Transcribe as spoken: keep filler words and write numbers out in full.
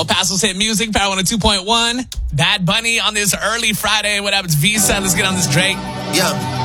El Paso's hit music, Power one oh two point one. Bad Bunny on this early Friday. What happens, Visa? Let's get on this Drake. Yeah.